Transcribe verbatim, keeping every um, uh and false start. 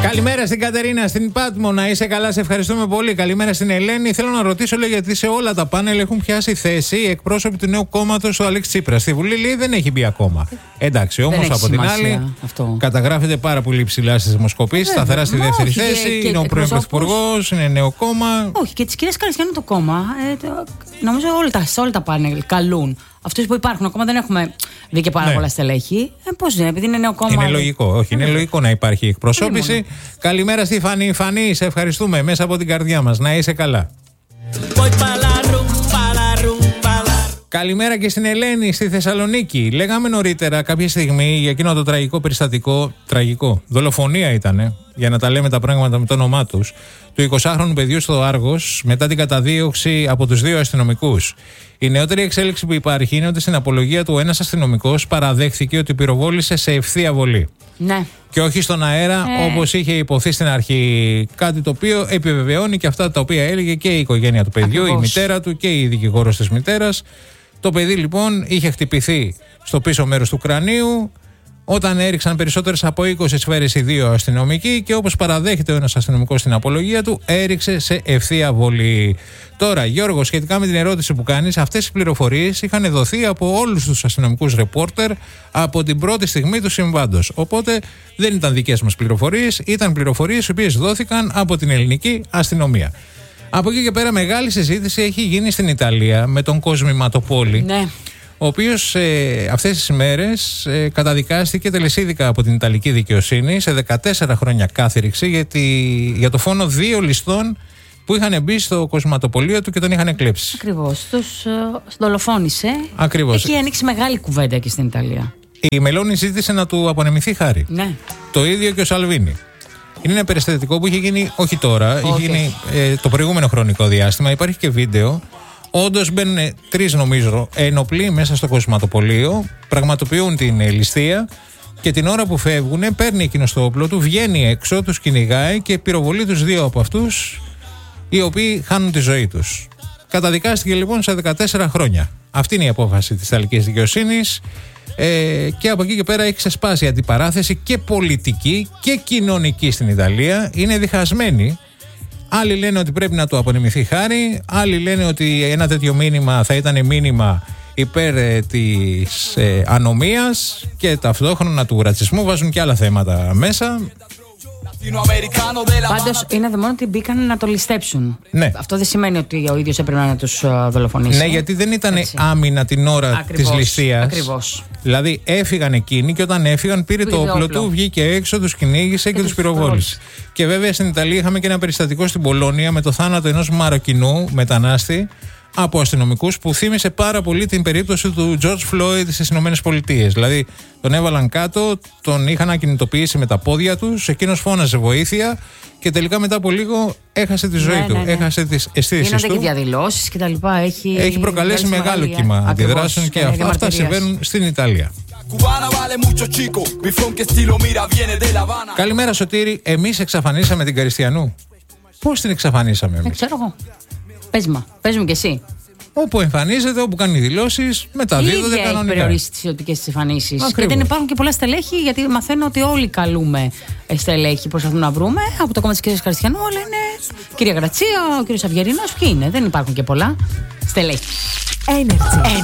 Καλημέρα στην Κατερίνα, στην Πάτμο. Να είσαι καλά, σε ευχαριστούμε πολύ. Καλημέρα στην Ελένη. Θέλω να ρωτήσω, λέει, γιατί σε όλα τα πάνελ έχουν πιάσει θέση οι εκπρόσωποι του νέου κόμματος του Αλέξη Τσίπρα. Στη Βουλή, λέει, δεν έχει μπει ακόμα. Εντάξει, όμως από την άλλη, αυτό. Καταγράφεται πάρα πολύ ψηλά στις δημοσκοπήσεις, σταθερά στη δεύτερη όχι, θέση. Και, και είναι ο πρώην πρωθυπουργός, είναι νέο κόμμα. Όχι, και τη κυρία Καριστιανού το κόμμα. Ε, το, νομίζω όλα τα, σε όλα τα πάνελ καλούν. Αυτούς που υπάρχουν ακόμα δεν έχουμε δει και πάρα ναι. πολλά στελέχη. Ε, πώς είναι, επειδή είναι νέο κόμμα. Είναι λογικό, όχι, είναι λογικό να υπάρχει εκπροσώπηση. Καλημέρα στη Φανή. Φανή, σε ευχαριστούμε μέσα από την καρδιά μας. Να είσαι καλά. Καλημέρα και στην Ελένη στη Θεσσαλονίκη. Λέγαμε νωρίτερα κάποια στιγμή για εκείνο το τραγικό περιστατικό. Τραγικό. Δολοφονία ήτανε, για να τα λέμε τα πράγματα με το όνομά τους, του εικοσάχρονου παιδιού στο Άργος μετά την καταδίωξη από τους δύο αστυνομικούς. Η νεότερη εξέλιξη που υπάρχει είναι ότι στην απολογία του ένας αστυνομικός παραδέχθηκε ότι πυροβόλησε σε ευθεία βολή. Ναι. Και όχι στον αέρα ε. όπως είχε υποθεί στην αρχή. Κάτι το οποίο επιβεβαιώνει και αυτά τα οποία έλεγε και η οικογένεια του παιδιού, ακριβώς. Η μητέρα του και η δικηγόρος της μητέρας. Το παιδί λοιπόν είχε χτυπηθεί στο πίσω μέρος του κρανίου όταν έριξαν περισσότερες από είκοσι σφαίρες οι δύο αστυνομικοί και όπως παραδέχεται ο ένας αστυνομικός στην απολογία του, έριξε σε ευθεία βολή. Τώρα, Γιώργο, σχετικά με την ερώτηση που κάνεις, αυτές οι πληροφορίες είχαν δοθεί από όλους τους αστυνομικούς ρεπόρτερ από την πρώτη στιγμή του συμβάντος. Οπότε δεν ήταν δικές μας πληροφορίες, ήταν πληροφορίες οι οποίες δόθηκαν από την ελληνική αστυνομία. Από εκεί και πέρα μεγάλη συζήτηση έχει γίνει στην Ιταλία με τον Κώσμη Ματοπόλη, ναι. ο οποίος ε, αυτές τις ημέρες ε, καταδικάστηκε τελεσίδικα από την Ιταλική δικαιοσύνη σε δεκατέσσερα χρόνια κάθριξη για, τη, για το φόνο δύο ληστών που είχαν μπει στο κοσματοπολείο του και τον είχαν κλέψει. Ακριβώς, τους ε, δολοφόνησε. Ακριβώς. Έχει ανοίξει μεγάλη κουβέντα και στην Ιταλία. Η Μελώνη ζήτησε να του απονεμηθεί χάρη. Ναι. Το ίδιο και ο Σαλβίνη. Είναι ένα περιστατικό που είχε γίνει όχι τώρα, okay. είχε γίνει ε, το προηγούμενο χρονικό διάστημα. Υπάρχει και βίντεο. Όντως μπαίνουν τρεις, νομίζω, ένοπλοι μέσα στο κοσματοπολείο, πραγματοποιούν την ε, ληστεία και την ώρα που φεύγουν παίρνει εκείνο το όπλο του, βγαίνει έξω, τους κυνηγάει και πυροβολεί τους δύο από αυτούς, οι οποίοι χάνουν τη ζωή τους. Καταδικάστηκε λοιπόν σε δεκατέσσερα χρόνια. Αυτή είναι η απόφαση της Ιταλικής δικαιοσύνης. Ε, και από εκεί και πέρα έχει ξεσπάσει αντιπαράθεση και πολιτική και κοινωνική στην Ιταλία. Είναι διχασμένοι. Άλλοι λένε ότι πρέπει να του απονεμηθεί χάρη. Άλλοι λένε ότι ένα τέτοιο μήνυμα θα ήταν μήνυμα υπέρ ε, της ε, ανομίας και ταυτόχρονα του ρατσισμού. Βάζουν και άλλα θέματα μέσα. Πάντως είναι δεδομένο ότι μπήκαν να το ληστέψουν. Ναι. Αυτό δεν σημαίνει ότι ο ίδιος έπρεπε να τους δολοφονήσει. Ναι, γιατί δεν ήταν έτσι. Άμυνα την ώρα ακριβώς, της ληστείας. Ακριβώς. Δηλαδή έφυγαν εκείνοι και όταν έφυγαν πήρε το όπλο του, βγήκε έξω, τους κυνήγησε και, και τους πυροβόλησε. Και βέβαια στην Ιταλία είχαμε και ένα περιστατικό στην Πολώνια με το θάνατο ενός Μαροκινού μετανάστη από αστυνομικούς που θύμισε πάρα πολύ την περίπτωση του George Floyd στις Ηνωμένες Πολιτείες. Δηλαδή τον έβαλαν κάτω, τον είχαν ακινητοποιήσει με τα πόδια τους, εκείνος φώναζε βοήθεια και τελικά μετά από λίγο έχασε τη ζωή ναι, του, ναι, ναι. έχασε τις αισθήσεις του. Γίνονται και διαδηλώσεις και τα λοιπά. Έχει, έχει προκαλέσει μεγάλο κύμα αντιδράσεων και αυτά, αυτά συμβαίνουν στην Ιταλία. Καλημέρα Σωτήρη, εμείς εξαφανίσαμε την Καριστιανού. Πώς την εξαφανίσαμε εμείς? Ξέρω εγώ. Πες μα, πες μου κι εσύ. Όπου εμφανίζεται, όπου κάνει δηλώσεις, μεταδίδονται κανονικά. Έχει περιορίσει τις ιδιωτικές της εμφανίσεις. Γιατί δεν υπάρχουν και πολλά στελέχη, γιατί μαθαίνω ότι όλοι καλούμε στελέχη, προσπαθούμε να βρούμε. Από το κόμμα της κυρίας Καριστιανού, αλλά είναι κυρία Γρατσία, ο κύριος Αυγερινός. Ποιοι είναι, δεν υπάρχουν και πολλά στελέχη. Energy.